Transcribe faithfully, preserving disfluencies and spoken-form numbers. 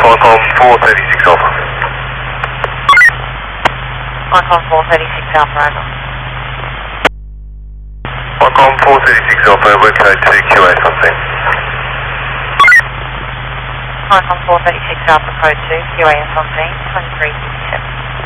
Qualcomm four thirty-six Alpha. Qualcomm four thirty-six Alpha, over. Qualcomm four thirty-six Alpha, web code two Q A something. Qualcomm four thirty-six Alpha, code two, Q A something, twenty-three.